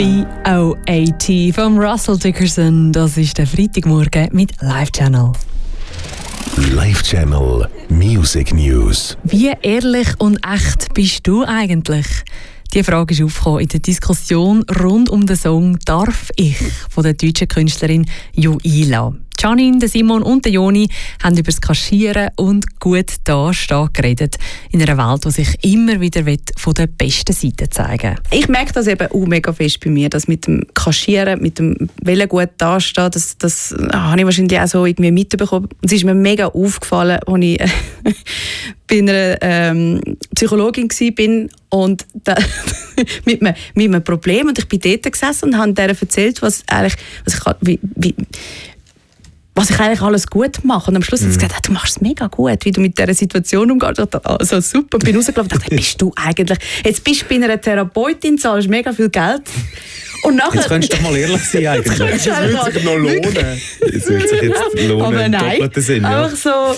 B.O.A.T. von Russell Dickerson. Das ist der Freitagmorgen mit Live Channel. Live Channel Music News. Wie ehrlich und echt bist du eigentlich? Die Frage ist aufgekommen in der Diskussion rund um den Song «Darf ich» von der deutschen Künstlerin Joila. Janine, Simon und Joni haben über das Kaschieren und gut dastehen geredet. In einer Welt, die sich immer wieder von der besten Seite zeigen will. Ich merke das eben auch mega fest bei mir, dass mit dem Kaschieren, mit dem Wollen gut dastehen, das habe ich wahrscheinlich auch so irgendwie mitbekommen. Es ist mir mega aufgefallen, als ich bei einer Psychologin war und mit einem Problem. Und ich bin dort gesessen und habe der erzählt, was ich eigentlich alles gut mache. Und am Schluss hat sie gesagt, du machst es mega gut, wie du mit dieser Situation umgehst. Ich dachte, also super, bin rausgelaufen und dachte, bist du eigentlich... Jetzt bist du bei einer Therapeutin, zahlst mega viel Geld. Und nachher, jetzt könntest du doch mal ehrlich sein eigentlich. Das würde sich noch lohnen. Es würde sich jetzt lohnen, aber im nein, doppelten Sinn. Ja. einfach so...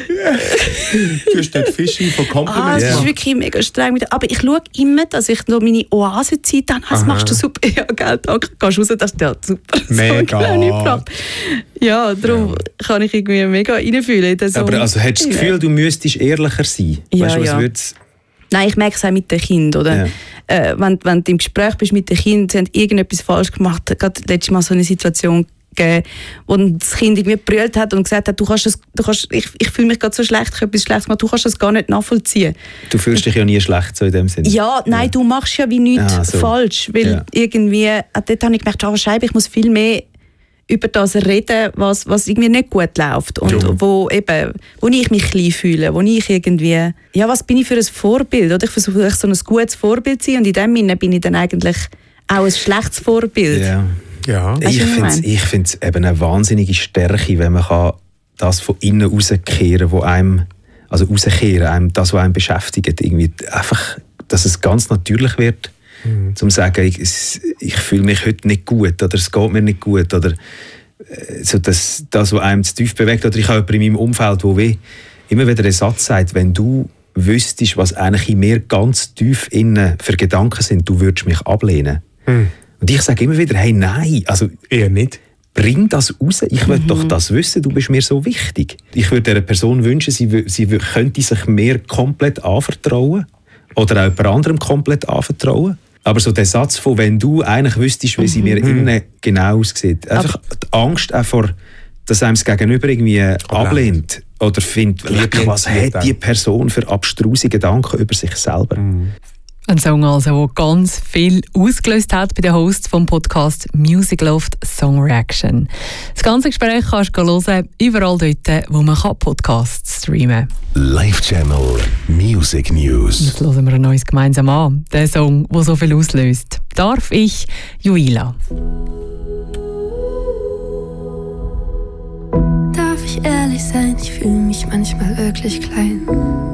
Du hast dort Fishing von Compliments. Das ist wirklich mega streng. Aber ich schaue immer, dass ich noch meine Oasenzeit habe. Das machst du super. Ja, Geld, danke. Gehst raus, das ist ja super. Mega. Ja, darum kann ich irgendwie mega reinfühlen. Aber also, hättest du das Gefühl, du müsstest ehrlicher sein? Ja, weißt du, was ja. würd's? Nein, ich merke es auch mit den Kindern. Oder? Ja. Wenn du im Gespräch bist mit den Kindern, sie haben irgendetwas falsch gemacht. Gerade letztes Mal so eine Situation gegeben, wo das Kind irgendwie gebrüllt hat und gesagt hat, ich fühle mich gerade so schlecht, ich habe etwas Schlechtes gemacht, du kannst das gar nicht nachvollziehen. Du fühlst dich ja nie schlecht so in dem Sinne. Ja, nein, du machst ja wie nichts falsch. Weil irgendwie, dort habe ich gemerkt, Scheibe, ich muss viel mehr über das reden, was irgendwie nicht gut läuft und wo ich mich klein fühle, wo ich irgendwie, ja, was bin ich für ein Vorbild? Oder ich versuche so ein gutes Vorbild zu sein und in dem Sinne bin ich dann eigentlich auch ein schlechtes Vorbild. Ja. Ich finde es eben eine wahnsinnige Stärke, wenn man das von innen rauskehren kann, das, was einem beschäftigt, irgendwie einfach, dass es ganz natürlich wird. Zum sagen, ich fühle mich heute nicht gut oder es geht mir nicht gut oder so das, was einem zu tief bewegt. Oder ich habe jemanden in meinem Umfeld, der immer wieder einen Satz sagt, wenn du wüsstest, was eigentlich in mir ganz tief innen für Gedanken sind, du würdest mich ablehnen. Und ich sage immer wieder, hey, nein, also eher nicht. Bring das raus, ich will doch das wissen, du bist mir so wichtig. Ich würde dieser Person wünschen, sie könnte sich mir komplett anvertrauen oder auch jemand anderem komplett anvertrauen. Aber so der Satz von, wenn du eigentlich wüsstest, wie sie mir innen genau aussieht. Einfach die Angst auch vor, dass einem das Gegenüber irgendwie ablehnt. Oder findet, was hat die Person für abstruse Gedanken über sich selber. Ein Song also, der ganz viel ausgelöst hat bei den Hosts vom Podcast Music Loft Song Reaction. Das ganze Gespräch kannst du hören, überall dort, wo man Podcasts streamen kann. Live Channel Music News. Jetzt hören wir ein neues gemeinsam an. Der Song, der so viel auslöst. «Darf ich» Joila. Darf ich ehrlich sein, ich fühle mich manchmal wirklich klein.